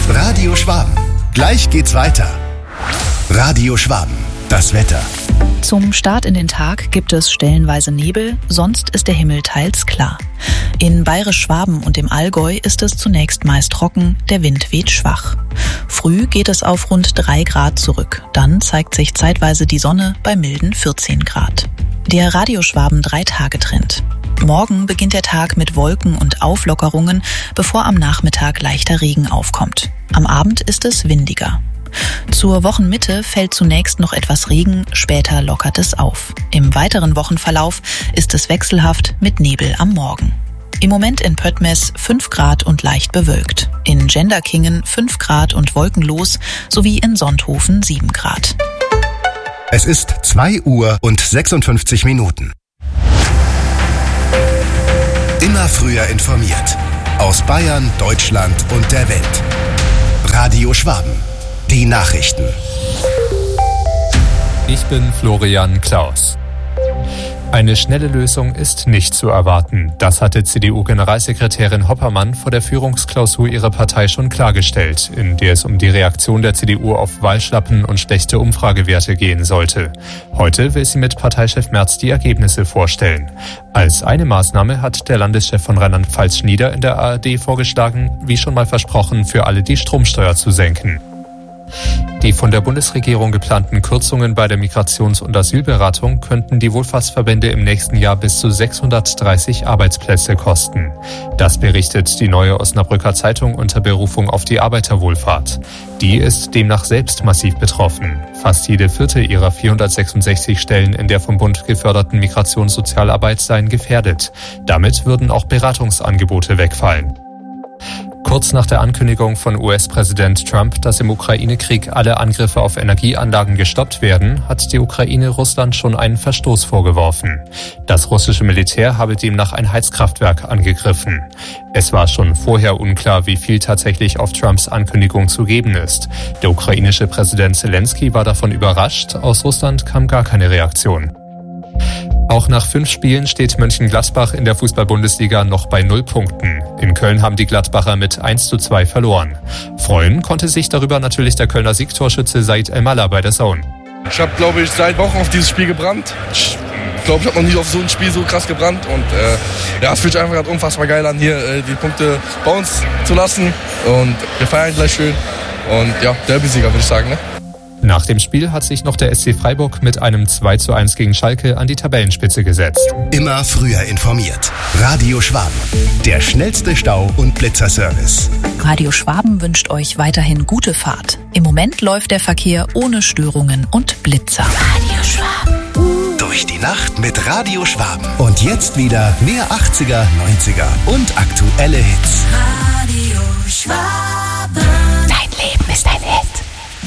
Radio Schwaben. Gleich geht's weiter. Radio Schwaben. Das Wetter. Zum Start in den Tag gibt es stellenweise Nebel, sonst ist der Himmel teils klar. In Bayerisch-Schwaben und dem Allgäu ist es zunächst meist trocken, der Wind weht schwach. Früh geht es auf rund 3 Grad zurück, dann zeigt sich zeitweise die Sonne bei milden 14 Grad. Der Radio Schwaben 3-Tage-Trend. Morgen beginnt der Tag mit Wolken und Auflockerungen, bevor am Nachmittag leichter Regen aufkommt. Am Abend ist es windiger. Zur Wochenmitte fällt zunächst noch etwas Regen, später lockert es auf. Im weiteren Wochenverlauf ist es wechselhaft mit Nebel am Morgen. Im Moment in Pöttmes 5 Grad und leicht bewölkt. In Genderkingen 5 Grad und wolkenlos sowie in Sonthofen 7 Grad. Es ist 2 Uhr und 56 Minuten. Immer früher informiert. Aus Bayern, Deutschland und der Welt. Radio Schwaben. Die Nachrichten. Ich bin Florian Klaus. Eine schnelle Lösung ist nicht zu erwarten. Das hatte CDU-Generalsekretärin Hoppermann vor der Führungsklausur ihrer Partei schon klargestellt, in der es um die Reaktion der CDU auf Wahlschlappen und schlechte Umfragewerte gehen sollte. Heute will sie mit Parteichef Merz die Ergebnisse vorstellen. Als eine Maßnahme hat der Landeschef von Rheinland-Pfalz Schnieder in der ARD vorgeschlagen, wie schon mal versprochen, für alle die Stromsteuer zu senken. Die von der Bundesregierung geplanten Kürzungen bei der Migrations- und Asylberatung könnten die Wohlfahrtsverbände im nächsten Jahr bis zu 630 Arbeitsplätze kosten. Das berichtet die Neue Osnabrücker Zeitung unter Berufung auf die Arbeiterwohlfahrt. Die ist demnach selbst massiv betroffen. Fast jede 4. ihrer 466 Stellen in der vom Bund geförderten Migrationssozialarbeit seien gefährdet. Damit würden auch Beratungsangebote wegfallen. Kurz nach der Ankündigung von US-Präsident Trump, dass im Ukraine-Krieg alle Angriffe auf Energieanlagen gestoppt werden, hat die Ukraine Russland schon einen Verstoß vorgeworfen. Das russische Militär habe demnach ein Heizkraftwerk angegriffen. Es war schon vorher unklar, wie viel tatsächlich auf Trumps Ankündigung zu geben ist. Der ukrainische Präsident Zelensky war davon überrascht, aus Russland kam gar keine Reaktion. Auch nach 5 Spielen steht Mönchengladbach in der Fußball-Bundesliga noch bei 0 Punkten. In Köln haben die Gladbacher mit 1:2 verloren. Freuen konnte sich darüber natürlich der Kölner Siegtorschütze Said El-Mallah bei der Zone. Ich habe, glaube ich, seit Wochen auf dieses Spiel gebrannt. Ich glaube, ich habe noch nie auf so ein Spiel so krass gebrannt. Und es fühlt sich einfach gerade unfassbar geil an, hier die Punkte bei uns zu lassen. Und wir feiern gleich schön. Und ja, Derby-Sieger, würde ich sagen, ne? Nach dem Spiel hat sich noch der SC Freiburg mit einem 2:1 gegen Schalke an die Tabellenspitze gesetzt. Immer früher informiert. Radio Schwaben. Der schnellste Stau- und Blitzerservice. Radio Schwaben wünscht euch weiterhin gute Fahrt. Im Moment läuft der Verkehr ohne Störungen und Blitzer. Radio Schwaben. Durch die Nacht mit Radio Schwaben. Und jetzt wieder mehr 80er, 90er und aktuelle Hits.